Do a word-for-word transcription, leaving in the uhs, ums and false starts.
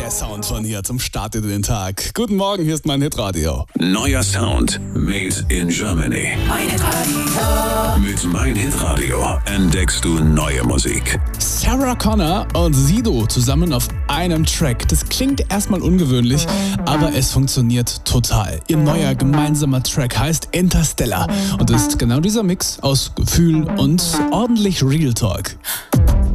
Der Sound von hier zum Start in den Tag. Guten Morgen, hier ist mein Hitradio. Neuer Sound made in Germany. Mein Hitradio. Mit Mein Hitradio entdeckst du neue Musik. Sarah Connor und Sido zusammen auf einem Track. Das klingt erstmal ungewöhnlich, aber es funktioniert total. Ihr neuer gemeinsamer Track heißt Interstellar und ist genau dieser Mix aus Gefühl und ordentlich Real Talk.